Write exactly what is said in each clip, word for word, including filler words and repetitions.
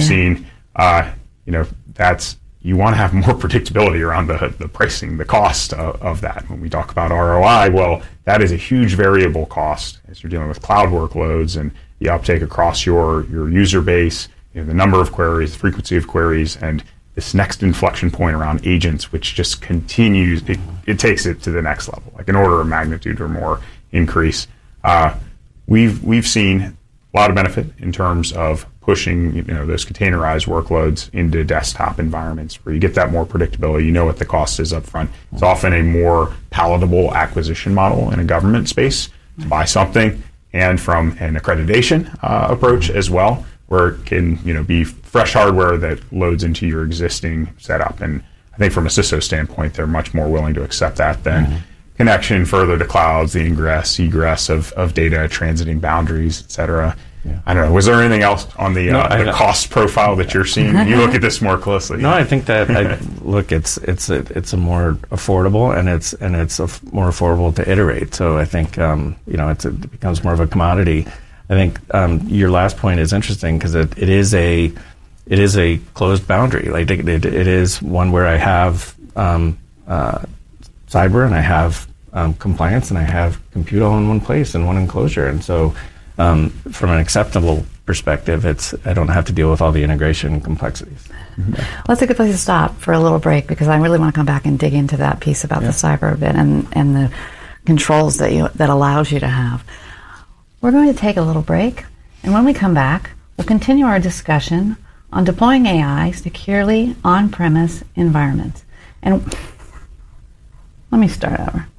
yeah. seen, uh, you know, that's, you want to have more predictability around the, the pricing, the cost of, of that. When we talk about R O I, well, that is a huge variable cost as you're dealing with cloud workloads and the uptake across your, your user base, you know, the number of queries, the frequency of queries, and this next inflection point around agents, which just continues, it, it takes it to the next level, like an order of magnitude or more increase. Uh, we've we've seen a lot of benefit in terms of pushing, you know, those containerized workloads into desktop environments where you get that more predictability. You know what the cost is up front. It's often a more palatable acquisition model in a government space to buy something, and from an accreditation uh, approach as well, where it can, you know, be fresh hardware that loads into your existing setup. And I think from a C I S O standpoint, they're much more willing to accept that than mm-hmm. connection further to clouds, the ingress, egress of, of data, transiting boundaries, et cetera. Yeah. I don't know. Was there anything else on the, no, uh, the cost profile that you're seeing? You look at this more closely. No, I think that I, look, it's it's a, it's a more affordable, and it's and it's a f- more affordable to iterate. So I think um, you know it's a, it becomes more of a commodity. I think um, your last point is interesting because it, it is a it is a closed boundary. Like it, it, it is one where I have um, uh, cyber and I have um, compliance and I have compute all in one place in one enclosure, and so. Um, from an acceptable perspective, it's I don't have to deal with all the integration complexities. Mm-hmm. Well, that's a good place to stop for a little break, because I really want to come back and dig into that piece about yeah. the cyber a bit and, and the controls that you that allows you to have. We're going to take a little break, and when we come back, we'll continue our discussion on deploying A I securely on-premise environments. And let me start over.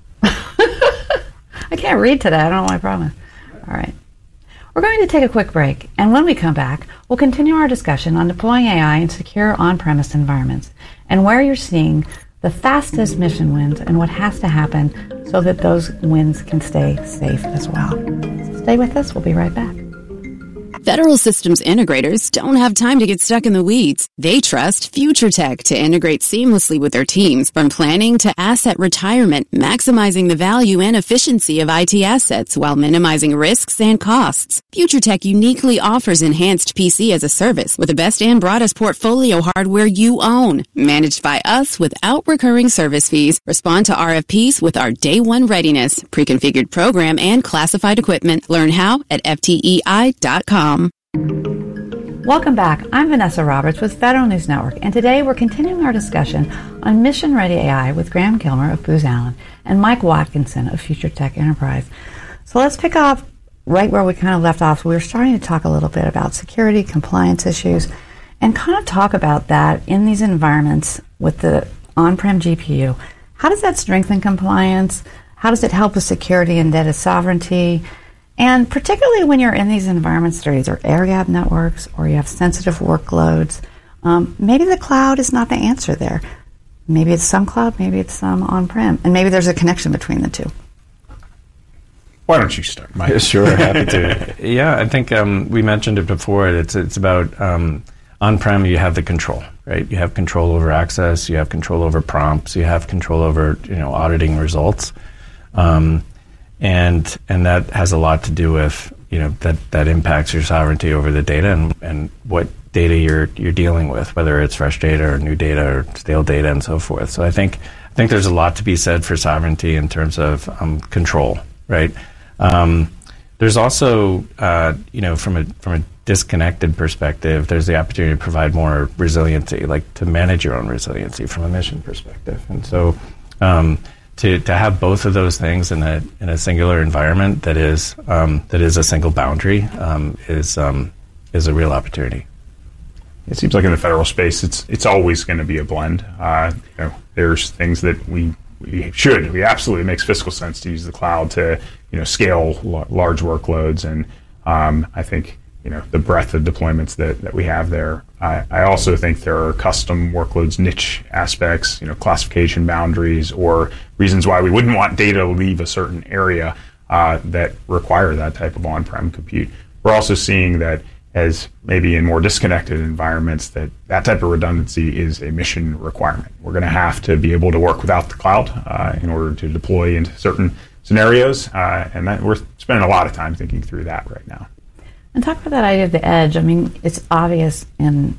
I can't read today. I don't know what my problem is. All right. We're going to take a quick break, and when we come back, we'll continue our discussion on deploying A I in secure on-premise environments and where you're seeing the fastest mission wins and what has to happen so that those wins can stay safe as well. So stay with us. We'll be right back. Federal Systems Integrators don't have time to get stuck in the weeds. They trust FutureTech to integrate seamlessly with their teams, from planning to asset retirement, maximizing the value and efficiency of I T assets while minimizing risks and costs. FutureTech uniquely offers enhanced P C as a service with the best and broadest portfolio hardware you own, managed by us without recurring service fees. Respond to R F Ps with our day one readiness, pre-configured program, and classified equipment. Learn how at F T E I dot com. Welcome back. I'm Vanessa Roberts with Federal News Network, and today we're continuing our discussion on Mission Ready A I with Graham Kilmer of Booz Allen and Mike Watkinson of FutureTech Enterprise. So let's pick off right where we kind of left off. We were starting to talk a little bit about security, compliance issues, and kind of talk about that in these environments with the on-prem G P U. How does that strengthen compliance? How does it help with security and data sovereignty? And particularly when you're in these environments, there are either air-gapped networks or you have sensitive workloads, um, maybe the cloud is not the answer there. Maybe it's some cloud, maybe it's some on-prem, and maybe there's a connection between the two. Why don't you start, Mike? Sure, happy to. Yeah, I think um, we mentioned it before. It's it's about um, on-prem. You have the control, right? You have control over access. You have control over prompts. You have control over you know auditing results. Um, And and that has a lot to do with you know that, that impacts your sovereignty over the data and, and what data you're you're dealing with, whether it's fresh data or new data or stale data and so forth. So I think I think there's a lot to be said for sovereignty in terms of um, control, right? Um, there's also uh, you know from a from a disconnected perspective, there's the opportunity to provide more resiliency, like to manage your own resiliency from a mission perspective, and so. Um, To, to have both of those things in a in a singular environment that is um, that is a single boundary um, is um, is a real opportunity. It seems like in the federal space, it's it's always going to be a blend. Uh, you know, there's things that we we should we absolutely makes fiscal sense to use the cloud to you know scale l- large workloads, and um, I think you know the breadth of deployments that, that we have there. I, I also think there are custom workloads, niche aspects, you know, classification boundaries, or reasons why we wouldn't want data to leave a certain area uh, that require that type of on-prem compute. We're also seeing that as maybe in more disconnected environments, that that type of redundancy is a mission requirement. We're going to have to be able to work without the cloud uh, in order to deploy into certain scenarios, uh, and that, we're spending a lot of time thinking through that right now. And talk about that idea of the edge. I mean, it's obvious in